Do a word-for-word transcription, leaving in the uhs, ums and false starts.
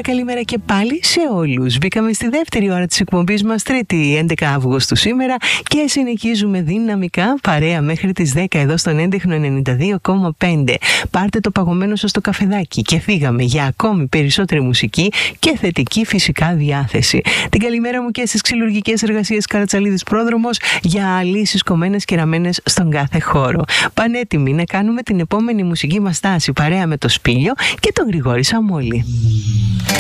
καλημέρα και πάλι σε όλους. Μπήκαμε στη δεύτερη ώρα της εκπομπής μας, Τρίτη έντεκα Αυγούστου σήμερα, και συνεχίζουμε δυναμικά παρέα μέχρι τις δέκα εδώ στον έντεχνο ενενήντα δύο κόμμα πέντε. Πάρτε το παγωμένο σας το καφεδάκι και φύγαμε για ακόμη περισσότερη μουσική και θετική φυσικά διάθεση. Την καλημέρα μου και στις ξυλουργικές εργασίες Καρατσαλίδης Πρόδρομος για λύσεις κομμένες και ραμμένες στον κάθε χώρο. Πανέτοιμοι να κάνουμε την επόμενη μουσική μας στάση παρέα με το Σπήλιο και τον Γρηγόρη Σαμόλη.